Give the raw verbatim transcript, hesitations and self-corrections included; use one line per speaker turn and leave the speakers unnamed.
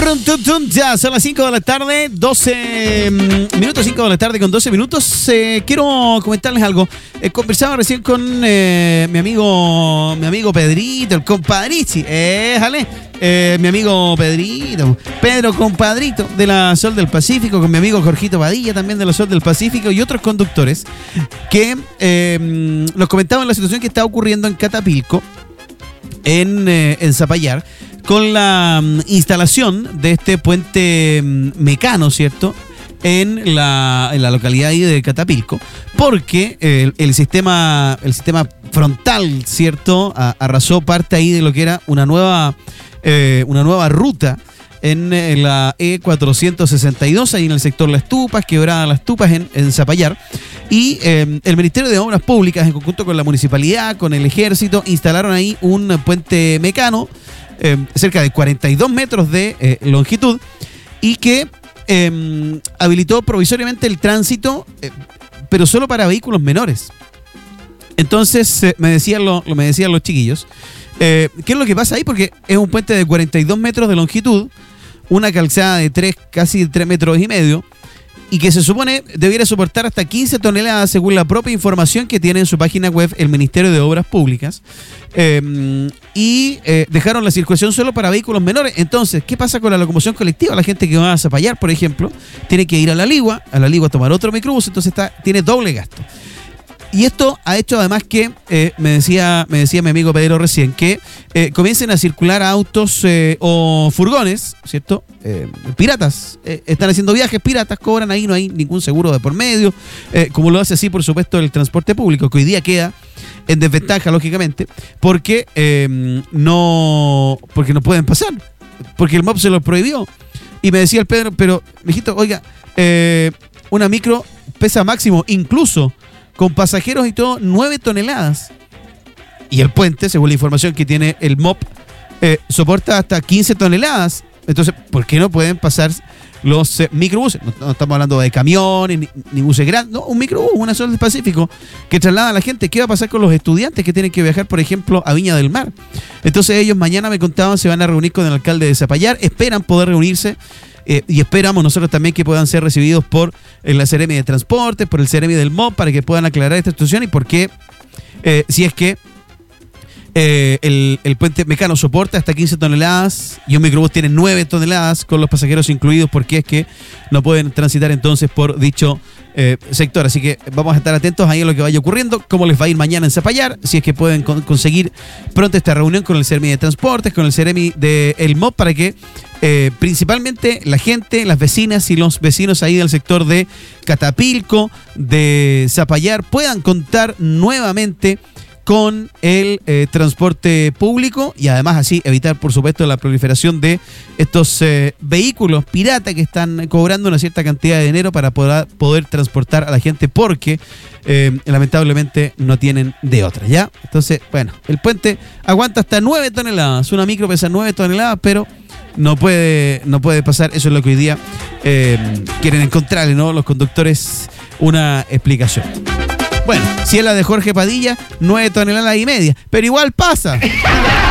Ya son las cinco de la tarde, doce minutos, cinco de la tarde con doce minutos. Eh, quiero comentarles algo. Eh, conversaba recién con eh, mi amigo mi amigo Pedrito, el compadrichi. Éjale, eh, mi amigo Pedrito, Pedro compadrito de la Sol del Pacífico, con mi amigo Jorgito Badilla también de la Sol del Pacífico y otros conductores que eh, nos comentaban la situación que está ocurriendo en Catapilco, en, eh, en Zapallar, con la um, instalación de este puente um, mecano, ¿cierto?, en la, en la localidad ahí de Catapilco, porque eh, el, el sistema el sistema frontal, ¿cierto?, a, arrasó parte ahí de lo que era una nueva eh, una nueva ruta en, en la E cuatrocientos sesenta y dos, ahí en el sector Las Tupas, quebrada Las Tupas en, en Zapallar. Y eh, el Ministerio de Obras Públicas, en conjunto con la municipalidad, con el ejército, instalaron ahí un puente mecano Eh, cerca de cuarenta y dos metros de eh, longitud y que eh, habilitó provisoriamente el tránsito, eh, pero solo para vehículos menores. Entonces eh, me decían lo, lo me decían los chiquillos, eh, ¿qué es lo que pasa ahí? Porque es un puente de cuarenta y dos metros de longitud, una calzada de tres, casi tres metros y medio, y que se supone debiera soportar hasta quince toneladas según la propia información que tiene en su página web el Ministerio de Obras Públicas. Eh, y eh, dejaron la circulación solo para vehículos menores. Entonces, ¿qué pasa con la locomoción colectiva? La gente que va a Zapallar, por ejemplo, tiene que ir a La Ligua, a La Ligua a tomar otro microbús, entonces está, tiene doble gasto. Y esto ha hecho además que, eh, me decía me decía mi amigo Pedro recién, que eh, comiencen a circular autos eh, o furgones, ¿cierto? Eh, piratas, eh, están haciendo viajes piratas, cobran ahí, no hay ningún seguro de por medio, eh, como lo hace así, por supuesto, el transporte público, que hoy día queda en desventaja, lógicamente, porque eh, no porque no pueden pasar, porque el M O P se lo prohibió. Y me decía el Pedro, pero, mijito, oiga, eh, una micro pesa máximo, incluso con pasajeros y todo, nueve toneladas. Y el puente, según la información que tiene el M O P, eh, soporta hasta quince toneladas. Entonces, ¿por qué no pueden pasar los eh, microbuses? No, no estamos hablando de camiones, ni, ni buses grandes, no, un microbús, una Sol del Pacífico, que traslada a la gente. ¿Qué va a pasar con los estudiantes que tienen que viajar, por ejemplo, a Viña del Mar? Entonces ellos mañana me contaban, se van a reunir con el alcalde de Zapallar, esperan poder reunirse. Eh, y esperamos nosotros también que puedan ser recibidos por eh, la Seremi de Transportes, por el Seremi del M O P, para que puedan aclarar esta situación y por qué, eh, si es que eh, el, el puente mecano soporta hasta quince toneladas y un microbús tiene nueve toneladas con los pasajeros incluidos, por qué es que no pueden transitar entonces por dicho eh, sector. Así que vamos a estar atentos ahí a lo que vaya ocurriendo, cómo les va a ir mañana en Zapallar, si es que pueden con, conseguir pronto esta reunión con el Seremi de Transportes, con el Seremi del M O P, para que Eh, principalmente la gente, las vecinas y los vecinos ahí del sector de Catapilco, de Zapallar, puedan contar nuevamente con el eh, transporte público y además así evitar, por supuesto, la proliferación de estos eh, vehículos pirata que están cobrando una cierta cantidad de dinero para poder, poder transportar a la gente, porque eh, lamentablemente no tienen de otra, ¿ya? Entonces, bueno, el puente aguanta hasta nueve toneladas, una micro pesa nueve toneladas, pero no puede, no puede pasar. Eso es lo que hoy día eh, quieren encontrarle, ¿no?, los conductores, una explicación. Bueno, si es la de Jorge Padilla, nueve toneladas y media, pero igual pasa.